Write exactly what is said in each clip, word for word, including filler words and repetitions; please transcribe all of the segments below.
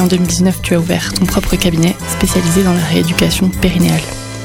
en deux mille dix-neuf, tu as ouvert ton propre cabinet spécialisé dans la rééducation périnéale.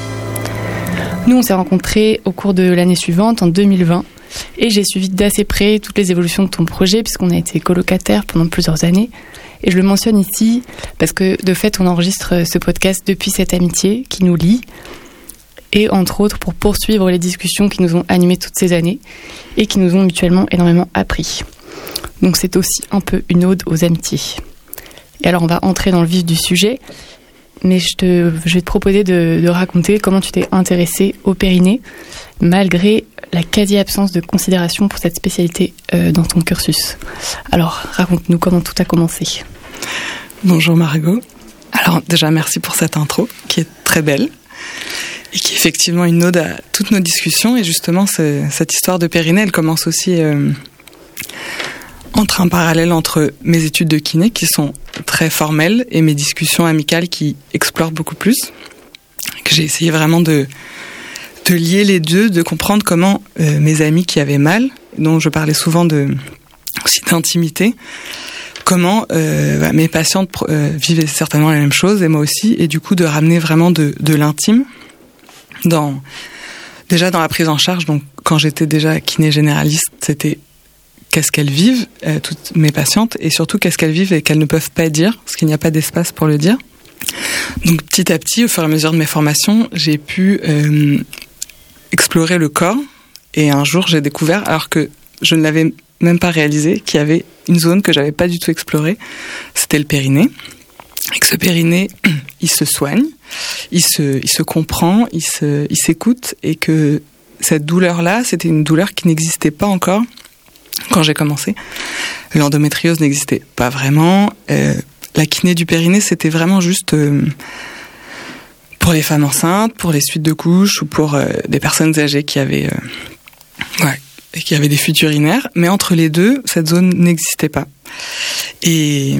Nous, on s'est rencontrés au cours de l'année suivante, en deux mille vingt, et j'ai suivi d'assez près toutes les évolutions de ton projet, puisqu'on a été colocataires pendant plusieurs années. Et je le mentionne ici parce que, de fait, on enregistre ce podcast depuis cette amitié qui nous lie, et entre autres pour poursuivre les discussions qui nous ont animés toutes ces années et qui nous ont mutuellement énormément appris. Donc c'est aussi un peu une ode aux amitiés. Et alors on va entrer dans le vif du sujet, mais je, te, je vais te proposer de, de raconter comment tu t'es intéressée au périnée, malgré la quasi-absence de considération pour cette spécialité euh, dans ton cursus. Alors raconte-nous comment tout a commencé. Bonjour Margot. Alors déjà merci pour cette intro qui est très belle et qui est effectivement une ode à toutes nos discussions. Et justement c'est, cette histoire de périnée, elle commence aussi euh, entre un parallèle entre mes études de kiné qui sont très formelles et mes discussions amicales qui explorent beaucoup plus. Que j'ai essayé vraiment de, de lier les deux, de comprendre comment euh, mes amis qui avaient mal, dont je parlais souvent de, aussi d'intimité, comment euh, bah, mes patientes euh, vivaient certainement la même chose et moi aussi, et du coup de ramener vraiment de, de l'intime dans, déjà dans la prise en charge. Donc quand j'étais déjà kiné généraliste, c'était qu'est-ce qu'elles vivent, euh, toutes mes patientes, et surtout qu'est-ce qu'elles vivent et qu'elles ne peuvent pas dire, parce qu'il n'y a pas d'espace pour le dire. Donc petit à petit, au fur et à mesure de mes formations, j'ai pu euh, explorer le corps, et un jour j'ai découvert, alors que je ne l'avais même pas réalisé, qu'il y avait une zone que j'avais pas du tout explorée, c'était le périnée, et que ce périnée, il se soigne, il se, il se comprend, il se, il s'écoute, et que cette douleur-là, c'était une douleur qui n'existait pas encore quand j'ai commencé. L'endométriose n'existait pas vraiment. Euh, la kiné du périnée, c'était vraiment juste euh, pour les femmes enceintes, pour les suites de couches ou pour euh, des personnes âgées qui avaient, euh, ouais, qui avaient des fuites urinaires. Mais entre les deux, cette zone n'existait pas. Et,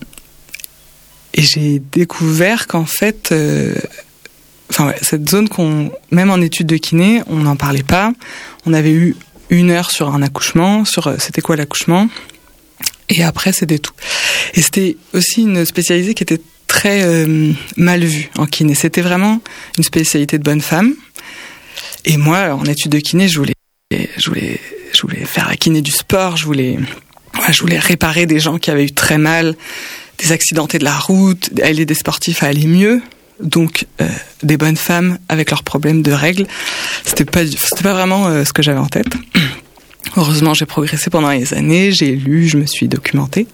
et j'ai découvert qu'en fait, euh, enfin ouais, cette zone qu'on, même en études de kiné, on n'en parlait pas. On avait eu une heure sur un accouchement, sur euh, c'était quoi l'accouchement, et après c'était tout. Et c'était aussi une spécialité qui était très euh, mal vue en kiné. C'était vraiment une spécialité de bonne femme. Et moi, en études de kiné, je voulais, je voulais, je voulais faire la kiné du sport. Je voulais, ouais, je voulais réparer des gens qui avaient eu très mal, des accidentés de la route, aider des sportifs à aller mieux. Donc euh, des bonnes femmes avec leurs problèmes de règles, c'était pas c'était pas vraiment euh, ce que j'avais en tête. Heureusement, j'ai progressé pendant les années, j'ai lu, je me suis documentée.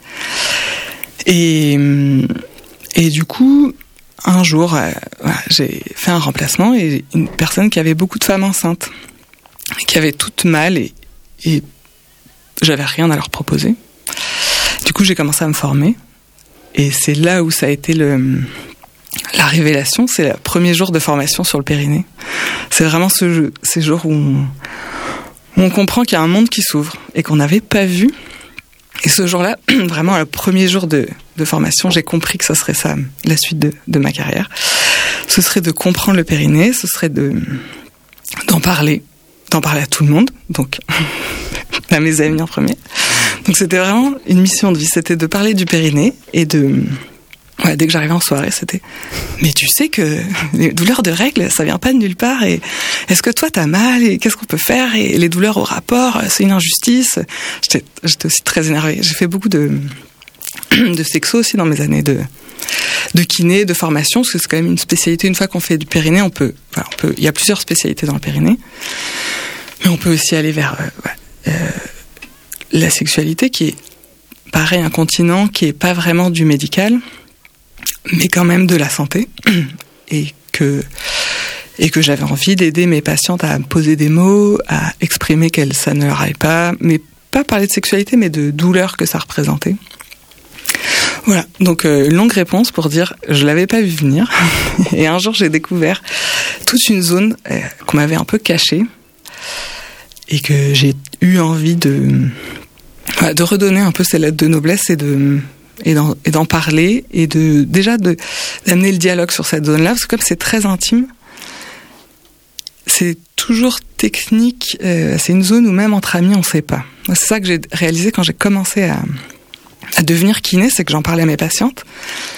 Et et du coup, un jour, euh, voilà, j'ai fait un remplacement et une personne qui avait beaucoup de femmes enceintes et qui avaient toutes mal et et j'avais rien à leur proposer. Du coup, j'ai commencé à me former et c'est là où ça a été le La révélation, c'est le premier jour de formation sur le périnée. C'est vraiment ce, ces jours où on, où on comprend qu'il y a un monde qui s'ouvre et qu'on n'avait pas vu. Et ce jour-là, vraiment, le premier jour de, de formation, j'ai compris que ce serait ça, la suite de, de ma carrière. Ce serait de comprendre le périnée, ce serait de, d'en parler, d'en parler à tout le monde, donc à mes amis en premier. Donc c'était vraiment une mission de vie, c'était de parler du périnée et de... Ouais, dès que j'arrivais en soirée, c'était « Mais tu sais que les douleurs de règles, ça vient pas de nulle part. Et est-ce que toi, t'as mal? Et qu'est-ce qu'on peut faire? Et les douleurs au rapport, c'est une injustice. » J'étais, j'étais aussi très énervée. J'ai fait beaucoup de, de sexo aussi dans mes années de, de kiné, de formation, parce que c'est quand même une spécialité. Une fois qu'on fait du périnée, on peut... Enfin, on peut il y a plusieurs spécialités dans le périnée. Mais on peut aussi aller vers euh, ouais, euh, la sexualité, qui est, pareil, un continent qui est pas vraiment du médical, mais quand même de la santé, et que, et que j'avais envie d'aider mes patientes à poser des mots, à exprimer qu'elles, ça ne leur aille pas, mais pas parler de sexualité, mais de douleur que ça représentait. Voilà, donc euh, une longue réponse pour dire, je l'avais pas vu venir, et un jour j'ai découvert toute une zone euh, qu'on m'avait un peu cachée, et que j'ai eu envie de, euh, de redonner un peu ces lettres de noblesse et de... Et d'en, et d'en parler et de déjà de d'amener le dialogue sur cette zone-là, parce que comme c'est très intime, c'est toujours technique. Euh, c'est une zone où même entre amis on sait pas. Moi, c'est ça que j'ai réalisé quand j'ai commencé à à devenir kiné, c'est que j'en parlais à mes patientes,